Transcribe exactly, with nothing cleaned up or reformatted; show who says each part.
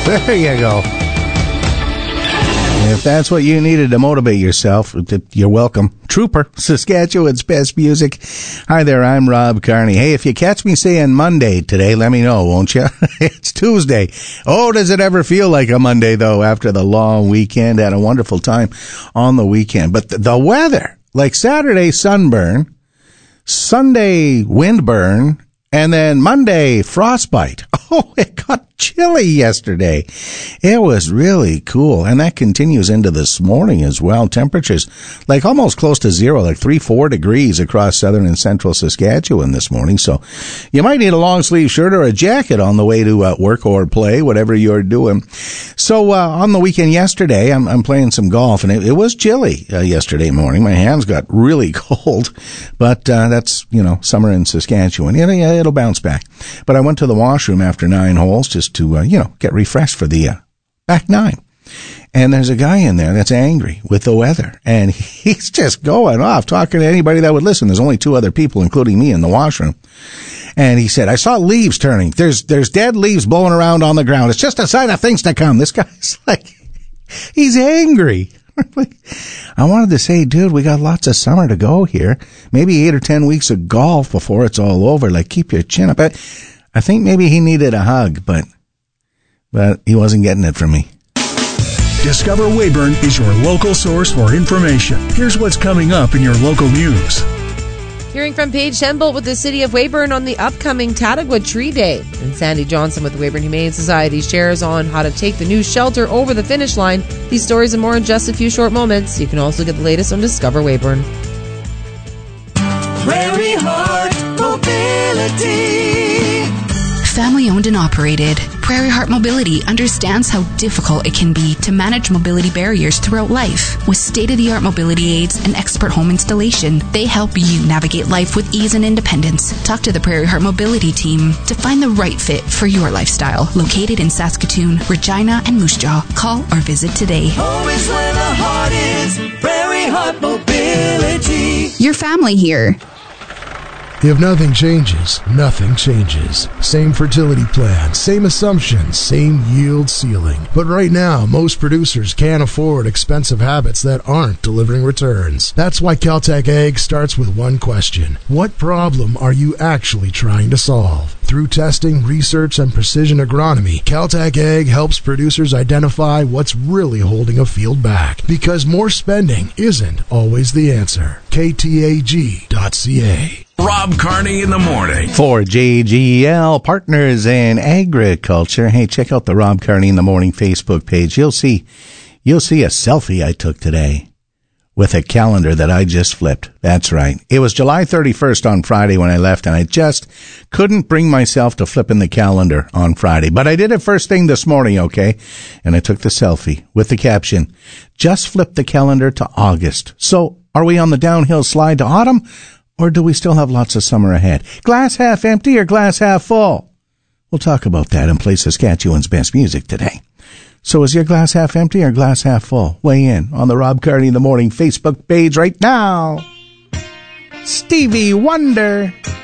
Speaker 1: There you go. If that's what you needed to motivate yourself, you're welcome. Trooper, Saskatchewan's best music. Hi there, I'm Rob Carney. Hey, if you catch me saying Monday today, let me know, won't you? It's Tuesday. Oh, does it ever feel like a Monday, though, after the long weekend? Had a wonderful time on the weekend. But the, the weather, like Saturday, sunburn, Sunday, windburn, and then Monday, frostbite. Oh, it got chilly yesterday. It was really cool. And that continues into this morning as well. Temperatures like almost close to zero, like three, four degrees across southern and central Saskatchewan this morning. So you might need a long sleeve shirt or a jacket on the way to uh, work or play, whatever you're doing. So uh, on the weekend yesterday, I'm, I'm playing some golf, and it, it was chilly uh, yesterday morning. My hands got really cold, but uh, that's, you know, summer in Saskatchewan. It, it'll bounce back. But I went to the washroom after nine holes just to, uh, you know, get refreshed for the uh, back nine. And there's a guy in there that's angry with the weather, and he's just going off, talking to anybody that would listen. There's only two other people, including me, in the washroom. And he said, I saw leaves turning. There's there's dead leaves blowing around on the ground. It's just a sign of things to come. This guy's like, he's angry. I wanted to say, dude, we got lots of summer to go here. Maybe eight or ten weeks of golf before it's all over. Like, keep your chin up. I, I think maybe he needed a hug, but but he wasn't getting it from me.
Speaker 2: Discover Weyburn is your local source for information. Here's what's coming up in your local news.
Speaker 3: Hearing from Paige Hembolt with the City of Weyburn on the upcoming Tattagwa Tree Day. And Sandy Johnson with the Weyburn Humane Society shares on how to take the new shelter over the finish line. These stories and more in just a few short moments. You can also get the latest on Discover Weyburn.
Speaker 4: Prairie Heart Mobility.
Speaker 5: Family owned and operated, Prairie Heart Mobility understands how difficult it can be to manage mobility barriers throughout life. With state-of-the-art mobility aids and expert home installation, they help you navigate life with ease and independence. Talk to the Prairie Heart Mobility team to find the right fit for your lifestyle. Located in Saskatoon, Regina, and Moose Jaw. Call or visit today.
Speaker 4: Always where the heart is, Prairie Heart Mobility.
Speaker 5: Your family here.
Speaker 6: If nothing changes, nothing changes. Same fertility plan, same assumptions, same yield ceiling. But right now, most producers can't afford expensive habits that aren't delivering returns. That's why Caltech Ag starts with one question. What problem are you actually trying to solve? Through testing, research, and precision agronomy, Caltech Ag helps producers identify what's really holding a field back. Because more spending isn't always the answer. K T A G dot C A.
Speaker 2: Rob Carney in the morning.
Speaker 1: For J G L Partners in Agriculture. Hey, check out the Rob Carney in the Morning Facebook page. You'll see, you'll see a selfie I took today with a calendar that I just flipped. That's right. It was July thirty-first on Friday when I left, and I just couldn't bring myself to flipping the calendar on Friday. But I did it first thing this morning, okay? And I took the selfie with the caption, just flip the calendar to August. So are we on the downhill slide to autumn? Or do we still have lots of summer ahead? Glass half empty or glass half full? We'll talk about that and play Saskatchewan's best music today. So is your glass half empty or glass half full? Weigh in on the Rob Carney in the Morning Facebook page right now. Stevie Wonder.